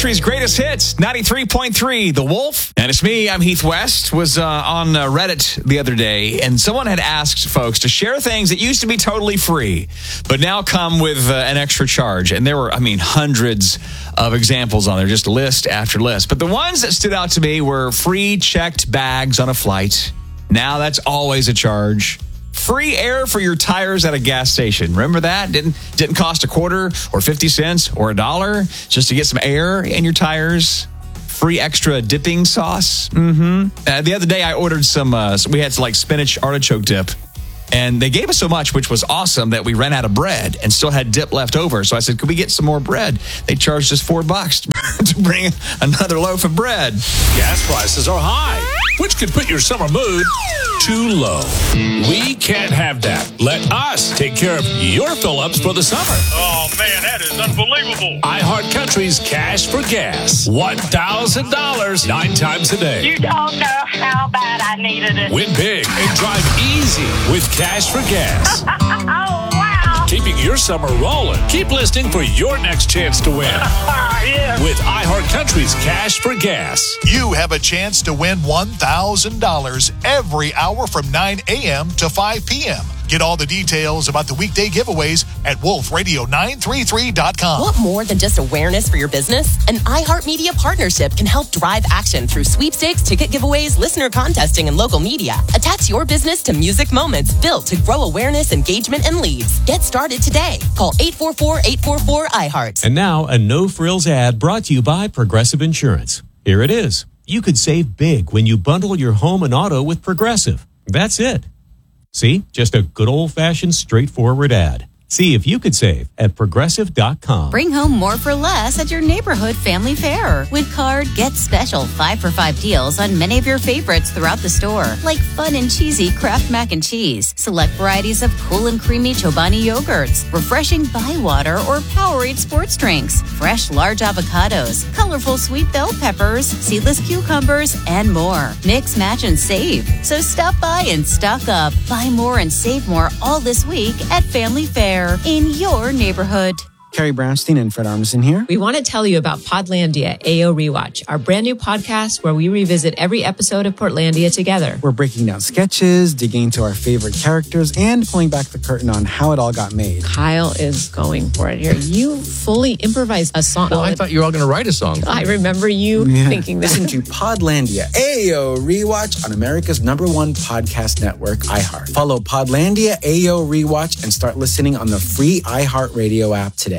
Country's greatest hits, 93.3, The Wolf. And it's me, I'm Heath West, was on Reddit the other day, and someone had asked folks to share things that used to be totally free, but now come with an extra charge. And there were, hundreds of examples on there, just list after list. But the ones that stood out to me were free checked bags on a flight. Now that's always a charge. Free air for your tires at a gas station. Remember that? Didn't cost a quarter or 50 cents or $1 just to get some air in your tires. Free extra dipping sauce. The other day I ordered some, we had like spinach artichoke dip. And they gave us so much, which was awesome, that we ran out of bread and still had dip left over. So I said, could we get some more bread? They charged us $4 to bring another loaf of bread. Gas prices are high, which could put your summer mood too low. We can't have that. Let us take care of your fill-ups for the summer. Oh, man, that is unbelievable. iHeart Country's Cash for Gas. $1,000 9 times a day. You don't know how bad I needed it. Win big and drive easy with Cash for Gas. Oh, wow. Keeping your summer rolling. Keep listening for your next chance to win. Yeah. With iHeart Country's Cash for Gas. You have a chance to win $1,000 every hour from 9 a.m. to 5 p.m. Get all the details about the weekday giveaways at wolfradio933.com. Want more than just awareness for your business? An iHeartMedia partnership can help drive action through sweepstakes, ticket giveaways, listener contesting, and local media. Attach your business to music moments built to grow awareness, engagement, and leads. Get started today. Call 844-844-iHeart. And now, a no-frills ad brought to you by Progressive Insurance. Here it is. You could save big when you bundle your home and auto with Progressive. That's it. See? Just a good old-fashioned, straightforward ad. See if you could save at Progressive.com. Bring home more for less at your neighborhood family fair. With Card, get special 5-for-5 deals on many of your favorites throughout the store, like fun and cheesy Kraft Mac and Cheese, select varieties of cool and creamy Chobani yogurts, refreshing Bywater or Powerade sports drinks, fresh large avocados, colorful sweet bell peppers, seedless cucumbers, and more. Mix, match, and save. So stop by and stock up. Buy more and save more all this week at Family Fair in your neighborhood. Carrie Brownstein and Fred Armisen here. We want to tell you about Podlandia AO Rewatch, our brand new podcast where we revisit every episode of Portlandia together. We're breaking down sketches, digging into our favorite characters, and pulling back the curtain on how it all got made. Kyle is going for it here. You fully improvised a song. Well, I thought you were all going to write a song. I remember you thinking that. Listen to Podlandia AO Rewatch on America's #1 podcast network, iHeart. Follow Podlandia AO Rewatch and start listening on the free iHeartRadio app today.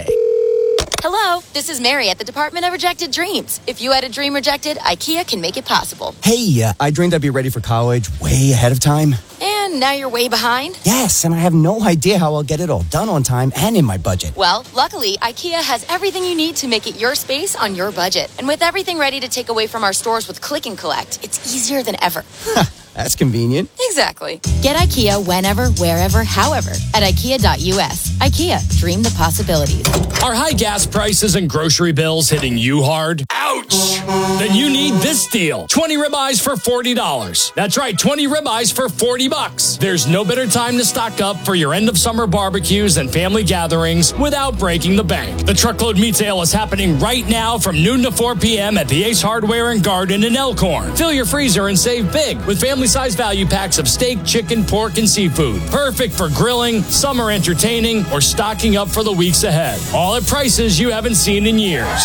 Hello, this is Mary at the Department of Rejected Dreams. If you had a dream rejected, IKEA can make it possible. Hey, I dreamed I'd be ready for college way ahead of time. And now you're way behind? Yes, and I have no idea how I'll get it all done on time and in my budget. Well, luckily, IKEA has everything you need to make it your space on your budget. And with everything ready to take away from our stores with Click and Collect, it's easier than ever. That's convenient. Exactly. Get IKEA whenever, wherever, however at IKEA.us. IKEA, dream the possibilities. Are high gas prices and grocery bills hitting you hard? Ouch! Then you need this deal. 20 ribeyes for $40. That's right, 20 ribeyes for $40. There's no better time to stock up for your end of summer barbecues and family gatherings without breaking the bank. The Truckload Meat Sale is happening right now from noon to 4 p.m. at the Ace Hardware and Garden in Elkhorn. Fill your freezer and save big with family-sized value packs of steak, chicken, pork, and seafood. Perfect for grilling, summer entertaining, or stocking up for the weeks ahead. All at prices you haven't seen in years.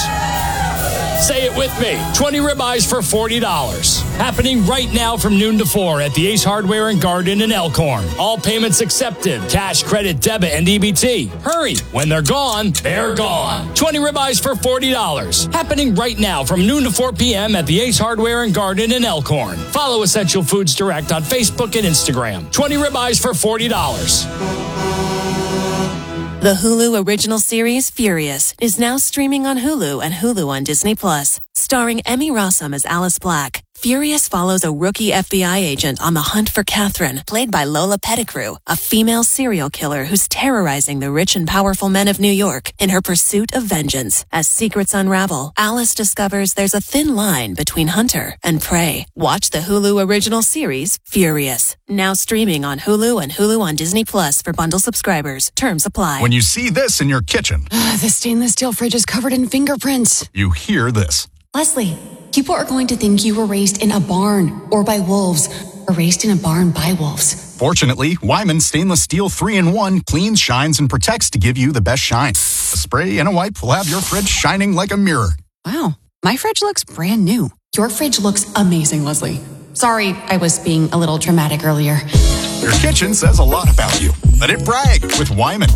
Say it with me. 20 ribeyes for $40. Happening right now from noon to 4 at the Ace Hardware and Garden in Elkhorn. All payments accepted. Cash, credit, debit, and EBT. Hurry. When they're gone, they're gone. 20 ribeyes for $40. Happening right now from noon to 4 p.m. at the Ace Hardware and Garden in Elkhorn. Follow Essential Foods Direct on Facebook and Instagram. 20 ribeyes for $40. The Hulu original series, Furious, is now streaming on Hulu and Hulu on Disney+. Starring Emmy Rossum as Alice Black, Furious follows a rookie FBI agent on the hunt for Catherine, played by Lola Pettigrew, a female serial killer who's terrorizing the rich and powerful men of New York in her pursuit of vengeance. As secrets unravel, Alice discovers there's a thin line between hunter and prey. Watch the Hulu original series, Furious, now streaming on Hulu and Hulu on Disney Plus for bundle subscribers. Terms apply. When you see this in your kitchen, the stainless steel fridge is covered in fingerprints. you hear this. Leslie, people are going to think you were raised in a barn or by wolves or raised in a barn by wolves. Fortunately, Wyman Stainless Steel 3-in-1 cleans, shines, and protects to give you the best shine. A spray and a wipe will have your fridge shining like a mirror. Wow, my fridge looks brand new. Your fridge looks amazing, Leslie. Sorry, I was being a little dramatic earlier. Your kitchen says a lot about you. Let it brag with Wyman.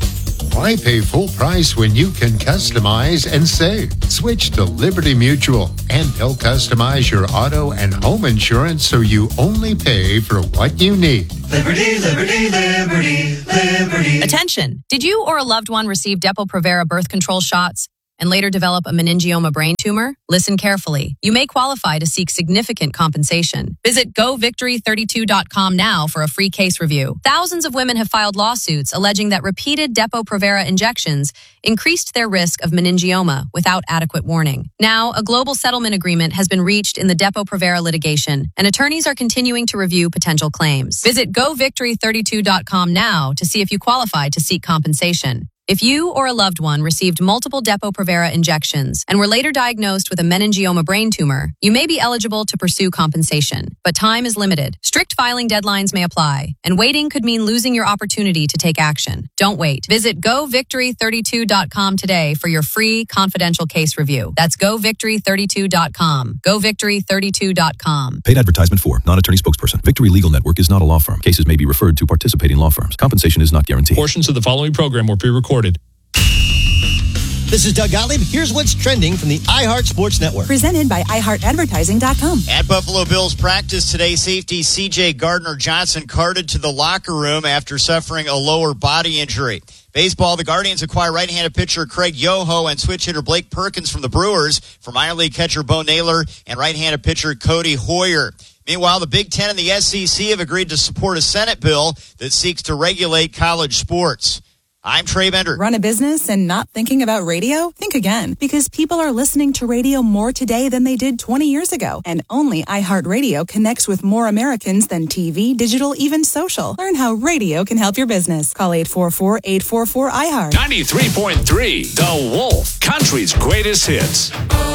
Why pay full price when you can customize and save? Switch to Liberty Mutual, and they'll customize your auto and home insurance so you only pay for what you need. Liberty, liberty, liberty, liberty. Attention! Did you or a loved one receive Depo-Provera birth control shots and later develop a meningioma brain tumor? Listen carefully. You may qualify to seek significant compensation. Visit govictory32.com now for a free case review. Thousands of women have filed lawsuits alleging that repeated Depo-Provera injections increased their risk of meningioma without adequate warning. Now, a global settlement agreement has been reached in the Depo-Provera litigation, and attorneys are continuing to review potential claims. Visit govictory32.com now to see if you qualify to seek compensation. If you or a loved one received multiple Depo-Provera injections and were later diagnosed with a meningioma brain tumor, you may be eligible to pursue compensation. But time is limited. Strict filing deadlines may apply, and waiting could mean losing your opportunity to take action. Don't wait. Visit govictory32.com today for your free confidential case review. That's govictory32.com. govictory32.com. Paid advertisement for non-attorney spokesperson. Victory Legal Network is not a law firm. Cases may be referred to participating law firms. Compensation is not guaranteed. Portions of the following program were pre-recorded. This is Doug Gottlieb. Here's what's trending from the iHeart Sports Network. Presented by iHeartAdvertising.com. At Buffalo Bills practice today, safety C.J. Gardner-Johnson carted to the locker room after suffering a lower body injury. Baseball, the Guardians acquire right-handed pitcher Craig Yoho and switch hitter Blake Perkins from the Brewers for minor league catcher Bo Naylor and right-handed pitcher Cody Hoyer. Meanwhile, the Big Ten and the SEC have agreed to support a Senate bill that seeks to regulate college sports. I'm Trey Bender. Run a business and not thinking about radio? Think again, because people are listening to radio more today than they did 20 years ago. And only iHeartRadio connects with more Americans than TV, digital, even social. Learn how radio can help your business. Call 844-844-iHeart. 93.3, The Wolf, country's greatest hits.